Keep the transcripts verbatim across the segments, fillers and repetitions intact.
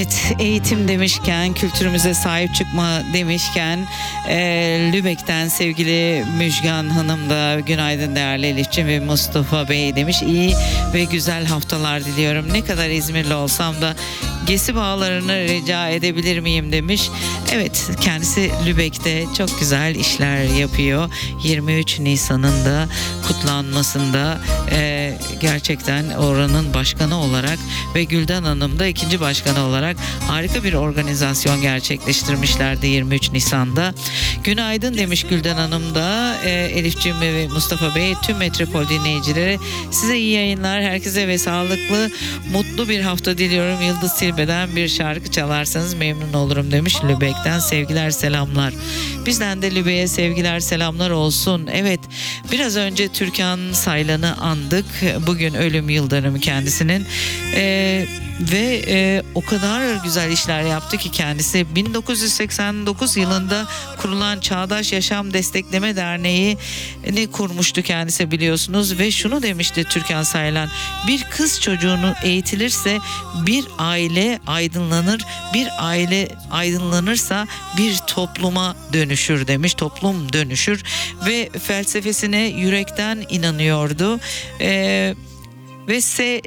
Evet, eğitim demişken, kültürümüze sahip çıkma demişken e, Lübeck'ten sevgili Müjgan Hanım da günaydın değerli Elifçim ve Mustafa Bey demiş. İyi ve güzel haftalar diliyorum. Ne kadar İzmirli olsam da Gesi bağlarını rica edebilir miyim demiş. Evet, kendisi Lübeck'te çok güzel işler yapıyor. yirmi üç Nisan'ın da kutlanmasında e, gerçekten oranın başkanı olarak ve Gülden Hanım da ikinci başkanı olarak harika bir organizasyon gerçekleştirmişlerdi yirmi üç Nisan'da. Günaydın demiş Gülden Hanım da e, Elifciğim ve Mustafa Bey, tüm Metropol dinleyicileri size iyi yayınlar, herkese ve sağlıklı mutlu bir hafta diliyorum. Yıldız Tilbe'den bir şarkı çalarsanız memnun olurum demiş. Lübeck'ten sevgiler selamlar. Bizden de Lübeck'e sevgiler selamlar olsun. Evet, biraz önce Türkan Saylan'ı andık. Bugün ölüm yıl dönümü kendisinin. Eee Ve e, o kadar güzel işler yaptı ki kendisi. bin dokuz yüz seksen dokuz yılında kurulan Çağdaş Yaşam Destekleme Derneği'ni kurmuştu kendisi, biliyorsunuz. Ve şunu demişti Türkan Saylan: bir kız çocuğunu eğitilirse bir aile aydınlanır, bir aile aydınlanırsa bir topluma dönüşür demiş. Toplum dönüşür ve felsefesine yürekten inanıyordu. Eee Ve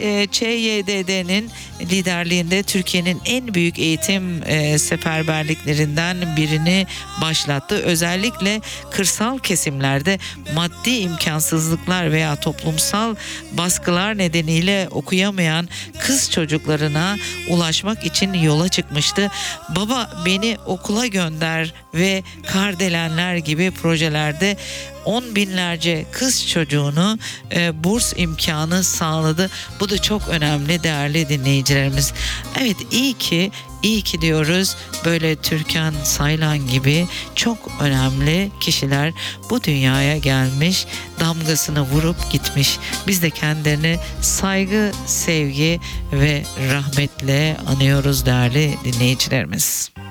Ç Y D D'nin liderliğinde Türkiye'nin en büyük eğitim e, seferberliklerinden birini başlattı. Özellikle kırsal kesimlerde maddi imkansızlıklar veya toplumsal baskılar nedeniyle okuyamayan kız çocuklarına ulaşmak için yola çıkmıştı. Baba beni okula gönder ve Kardelenler gibi projelerde on binlerce kız çocuğunu e, burs imkanı sağladı. Bu da çok önemli değerli dinleyicilerimiz. Evet, iyi ki iyi ki diyoruz, böyle Türkan Saylan gibi çok önemli kişiler bu dünyaya gelmiş, damgasını vurup gitmiş. Biz de kendilerini saygı, sevgi ve rahmetle anıyoruz değerli dinleyicilerimiz.